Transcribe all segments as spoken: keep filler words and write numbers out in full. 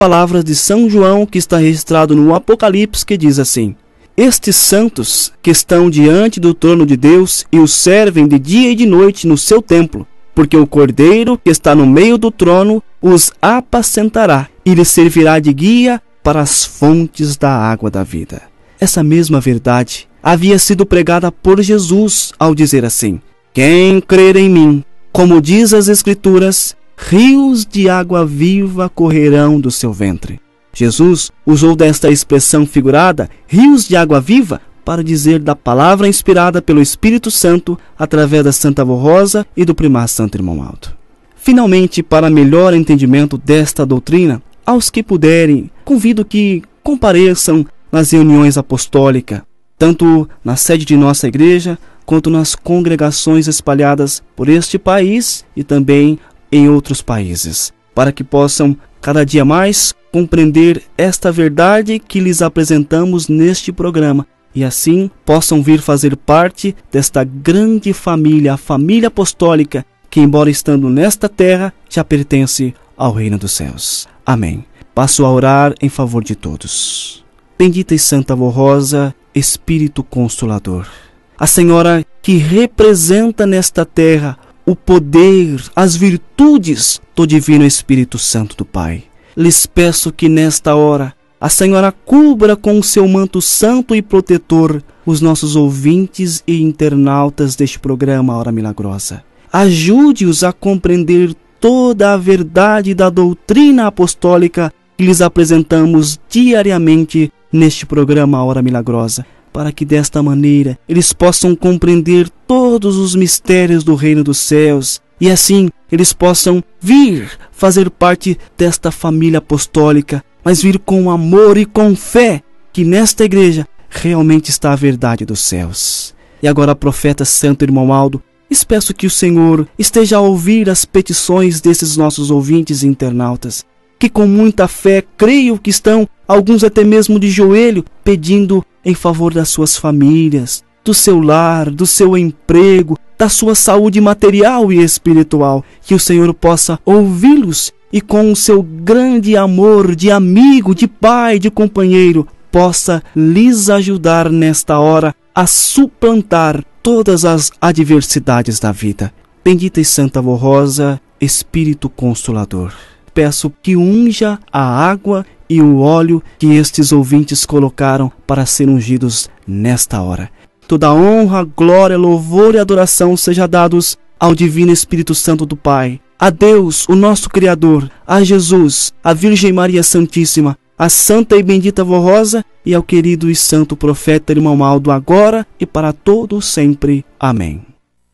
palavras de São João que está registrado no Apocalipse, que diz assim: estes santos que estão diante do trono de Deus e o servem de dia e de noite no seu templo, porque o Cordeiro que está no meio do trono os apacentará e lhes servirá de guia para as fontes da água da vida. Essa mesma verdade havia sido pregada por Jesus ao dizer assim: quem crer em mim, como diz as Escrituras, rios de água viva correrão do seu ventre. Jesus usou desta expressão figurada, rios de água viva, para dizer da palavra inspirada pelo Espírito Santo através da Santa Avó Rosa e do Primar Santo Irmão Aldo. Finalmente, para melhor entendimento desta doutrina, aos que puderem, convido que compareçam nas reuniões apostólicas, tanto na sede de nossa igreja, quanto nas congregações espalhadas por este país e também em outros países, para que possam cada dia mais compreender esta verdade que lhes apresentamos neste programa e assim possam vir fazer parte desta grande família, a família apostólica, que embora estando nesta terra, já pertence ao reino dos céus. Amém. Passo a orar em favor de todos. Bendita e Santa Avó Rosa, Espírito Consolador, a Senhora que representa nesta terra o poder, as virtudes do Divino Espírito Santo do Pai. Lhes peço que nesta hora a Senhora cubra com o seu manto santo e protetor os nossos ouvintes e internautas deste programa Hora Milagrosa. Ajude-os a compreender toda a verdade da doutrina apostólica que lhes apresentamos diariamente neste programa Hora Milagrosa, para que desta maneira eles possam compreender todos os mistérios do reino dos céus e assim eles possam vir fazer parte desta família apostólica, mas vir com amor e com fé que nesta igreja realmente está a verdade dos céus. E agora, profeta Santo Irmão Aldo, peço que o Senhor esteja a ouvir as petições desses nossos ouvintes e internautas, que com muita fé creio que estão, alguns até mesmo de joelho, pedindo em favor das suas famílias, do seu lar, do seu emprego, da sua saúde material e espiritual, que o Senhor possa ouvi-los e com o seu grande amor de amigo, de pai, de companheiro, possa lhes ajudar nesta hora a suplantar todas as adversidades da vida. Bendita e Santa Avó Rosa, Espírito Consolador, peço que unja a água e o óleo que estes ouvintes colocaram para serem ungidos nesta hora. Toda honra, glória, louvor e adoração seja dados ao Divino Espírito Santo do Pai, a Deus, o nosso Criador, a Jesus, a Virgem Maria Santíssima, a Santa e Bendita Avó Rosa e ao querido e santo profeta Irmão Aldo, agora e para todo sempre. Amém.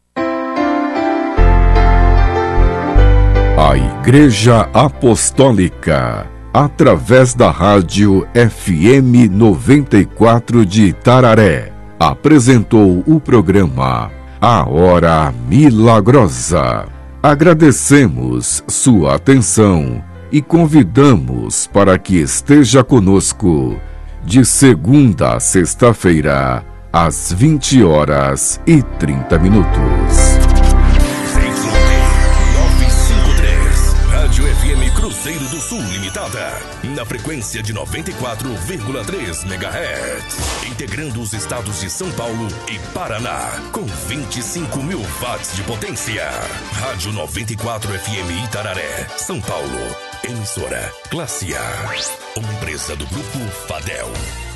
A Igreja Apostólica, através da rádio F M noventa e quatro de Itararé, apresentou o programa A Hora Milagrosa. Agradecemos sua atenção e convidamos para que esteja conosco de segunda a sexta-feira, às vinte horas e trinta minutos. novecentos e cinquenta e três, Rádio F M Cruzeiro do Sul Limitada, na frequência de noventa e quatro vírgula três megahertz, integrando os estados de São Paulo e Paraná, com vinte e cinco mil watts de potência. Rádio noventa e quatro F M Itararé, São Paulo. Emissora Classe A, uma empresa do Grupo Fadel.